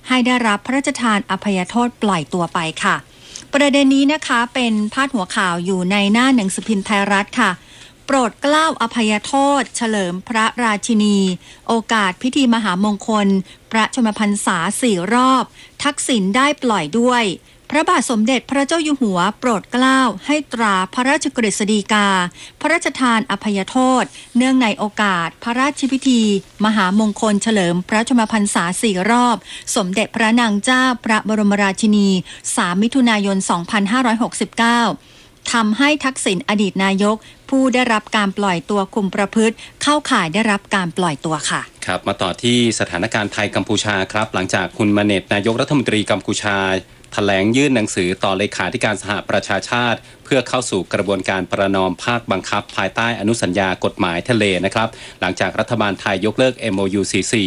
ให้ได้รับพระราชทานอภัยโทษปล่อยตัวไปค่ะประเด็นนี้นะคะเป็นพาดหัวข่าวอยู่ในหน้าหนังสือพิมพ์ไทยรัฐค่ะโปรดเกล้าอภัยโทษเฉลิมพระราชินีโอกาสพิธีมหามงคลพระชนมพรรษา4 รอบทักษิณได้ปล่อยด้วยพระบาทสมเด็จพระเจ้าอยู่หัวโปรดเกล้าให้ตราพระราชกฤษฎีกาพระราชทานอภัยโทษเนื่องในโอกาสพระราชพิธีมหามงคลเฉลิมพระชนมพรรษา4 รอบสมเด็จพระนางเจ้าพระบรมราชินี3 มิถุนายน 2569ทำให้ทักษิณอดีตนายกผู้ได้รับการปล่อยตัวคุมประพฤติเข้าข่ายได้รับการปล่อยตัวค่ะครับมาต่อที่สถานการณ์ไทยกัมพูชาครับหลังจากคุณมาเนตนายกรัฐมนตรีกัมพูชาแถลงยื่นหนังสือต่อเลขาธิการสหประชาชาติเพื่อเข้าสู่กระบวนการประนอมภาคบังคับภายใต้อนุสัญญากฎหมายทะเลนะครับหลังจากรัฐบาลไทยยกเลิก MOU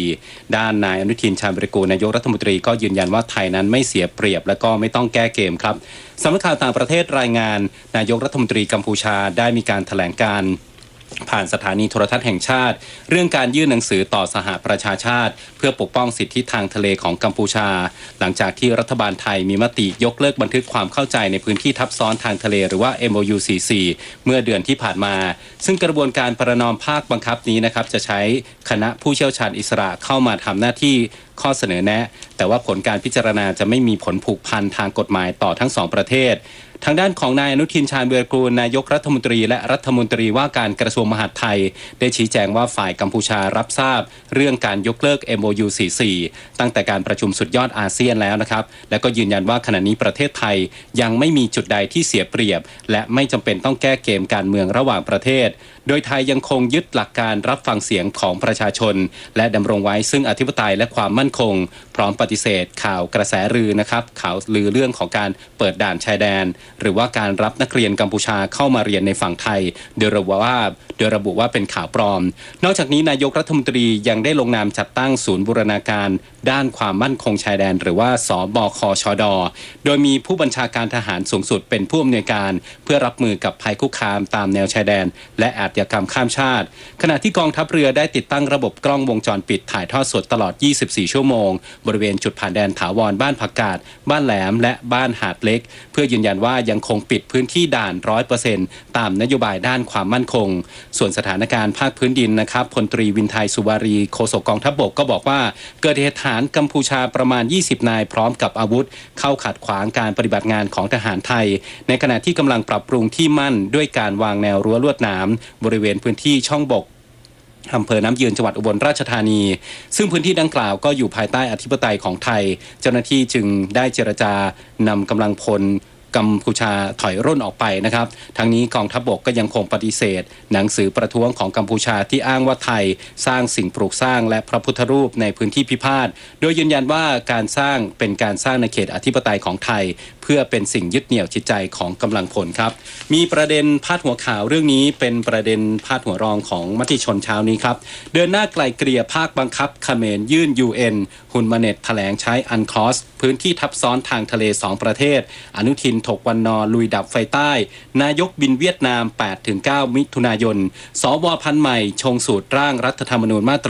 44ด้านนายอนุทินชาญวิรากูลนายกรัฐมนตรีก็ยืนยันว่าไทยนั้นไม่เสียเปรียบและก็ไม่ต้องแก้เกมครับสำนักข่าวต่างประเทศรายงานนายกรัฐมนตรีกัมพูชาได้มีการแถลงการผ่านสถานีโทรทัศน์แห่งชาติเรื่องการยื่นหนังสือต่อสหประชาชาติเพื่อปกป้องสิทธิทางทะเลของกัมพูชาหลังจากที่รัฐบาลไทยมีมติยกเลิกบันทึกความเข้าใจในพื้นที่ทับซ้อนทางทะเลหรือว่า MOU 44เมื่อเดือนที่ผ่านมาซึ่งกระบวนการประนอมภาคบังคับนี้นะครับจะใช้คณะผู้เชี่ยวชาญอิสระเข้ามาทำหน้าที่ข้อเสนอแนะแต่ว่าผลการพิจารณาจะไม่มีผลผูกพันทางกฎหมายต่อทั้ง2 ประเทศทางด้านของนายอนุทินชาญวิรากูลนายกรัฐมนตรีและรัฐมนตรีว่าการกระทรวงมหาดไทยได้ชี้แจงว่าฝ่ายกัมพูชารับทราบเรื่องการยกเลิก MOU 44ตั้งแต่การประชุมสุดยอดอาเซียนแล้วนะครับและก็ยืนยันว่าขณะนี้ประเทศไทยยังไม่มีจุดใดที่เสียเปรียบและไม่จำเป็นต้องแก้เกมการเมืองระหว่างประเทศโดยไทยยังคงยึดหลักการรับฟังเสียงของประชาชนและดำรงไว้ซึ่งอธิปไตยและความมั่นคงพร้อมปฏิเสธข่าวกระแสลือนะครับข่าวลือเรื่องของการเปิดด่านชายแดนหรือว่าการรับนักเรียนกัมพูชาเข้ามาเรียนในฝั่งไทยโดยระบุว่าเป็นข่าวปลอมนอกจากนี้นายกรัฐมนตรียังได้ลงนามจัดตั้งศูนย์บูรณาการด้านความมั่นคงชายแดนหรือว่าสบคชดโดยมีผู้บัญชาการทหารสูงสุดเป็นผู้อำนวยการเพื่อรับมือกับภัยคุกคามตามแนวชายแดนและอาชญากรรมข้ามชาติขณะที่กองทัพเรือได้ติดตั้งระบบกล้องวงจรปิดถ่ายทอดสดตลอด24 ชั่วโมงบริเวณจุดผ่านแดนถาวรบ้านผักกาดบ้านแหลมและบ้านหาดเล็กเพื่อยืนยันว่ายังคงปิดพื้นที่ด่าน 100% ตามนโยบายด้านความมั่นคงส่วนสถานการณ์ภาคพื้นดินนะครับพลตรีวินไทยสุวารีโฆษกกองทัพบกก็บอกว่าเกิดเหตุทหารกัมพูชาประมาณ20 นายพร้อมกับอาวุธเข้าขัดขวางการปฏิบัติงานของทหารไทยในขณะที่กำลังปรับปรุงที่มั่นด้วยการวางแนวรั้วลวดหนามบริเวณพื้นที่ช่องบกอำเภอน้ำยืนจังหวัดอุบลราชธานีซึ่งพื้นที่ดังกล่าวก็อยู่ภายใต้อธิปไตยของไทยเจ้าหน้าที่จึงได้เจรจานำกำลังพลกัมพูชาถอยร่นออกไปนะครับทั้งนี้กองทัพบกก็ยังคงปฏิเสธหนังสือประท้วงของกัมพูชาที่อ้างว่าไทยสร้างสิ่งปลูกสร้างและพระพุทธรูปในพื้นที่พิพาทโดยยืนยันว่าการสร้างเป็นการสร้างในเขตอธิปไตยของไทยเพื่อเป็นสิ่งยึดเหนี่ยวจิตใจของกำลังพลครับมีประเด็นพาดหัวข่าวเรื่องนี้เป็นประเด็นพาดหัวรองของมติชนเช้านี้ครับเดินหน้าไกลเกลี่ยภาคบังคับเขมรยื่น UN ฮุนมาเน็ตแถลงใช้อันคลอสพื้นที่ทับซ้อนทางทะเล2 ประเทศอนุทินถกวันนอลุยดับไฟใต้นายกบินเวียดนาม 8-9 มิถุนายนสวพันธุ์ใหม่ชงสูตรร่างรัฐธรรมนูญมาตรา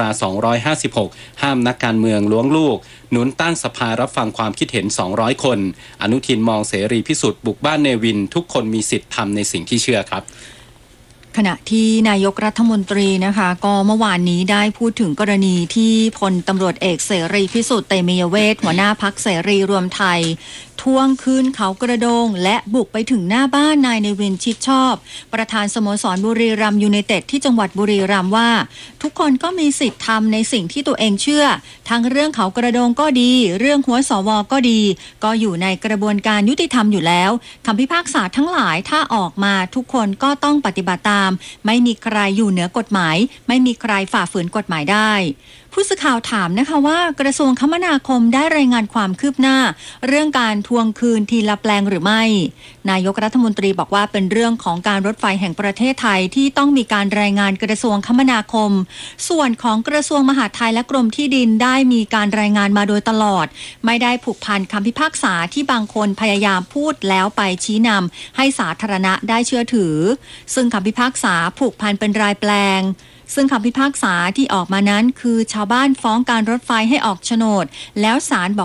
256 ห้ามนักการเมืองล้วงลูกหนุนตั้งสภารับฟังความคิดเห็น200 คนอนุทินมองเสรีพิสุทธิ์บุกบ้านเนวินทุกคนมีสิทธิ์ทำในสิ่งที่เชื่อครับขณะที่นายกรัฐมนตรีนะคะก็เมื่อวานนี้ได้พูดถึงกรณีที่พลตำรวจเอกเสรีพิสุทธิ์เตมียเวทหัวหน้าพรรคเสรีรวมไทยทวงคืนเขากระโดงและบุกไปถึงหน้าบ้านนายเนวินชิดชอบประธานสโมสรบุรีรัมย์ยูไนเต็ดที่จังหวัดบุรีรัมย์ว่าทุกคนก็มีสิทธิ์ทำในสิ่งที่ตัวเองเชื่อทั้งเรื่องเขากระโดงก็ดีเรื่องหัวสวก็ดีก็อยู่ในกระบวนการยุติธรรมอยู่แล้วคำพิพากษาทั้งหลายถ้าออกมาทุกคนก็ต้องปฏิบัติตามไม่มีใครอยู่เหนือกฎหมายไม่มีใครฝ่าฝืนกฎหมายได้ผู้สื่อข่าวถามนะคะว่ากระทรวงคมนาคมได้รายงานความคืบหน้าเรื่องการทวงคืนทีละแปลงหรือไม่นายกรัฐมนตรีบอกว่าเป็นเรื่องของการรถไฟแห่งประเทศไทยที่ต้องมีการรายงานกระทรวงคมนาคมส่วนของกระทรวงมหาดไทยและกรมที่ดินได้มีการรายงานมาโดยตลอดไม่ได้ผูกพันคำพิพากษาที่บางคนพยายามพูดแล้วไปชี้นำให้สาธารณะได้เชื่อถือซึ่งคำพิพากษาผูกพันเป็นรายแปลงซึ่งคำพิพากษาที่ออกมานั้นคือชาวบ้านฟ้องการรถไฟให้ออกโฉนดแล้วศาลบอก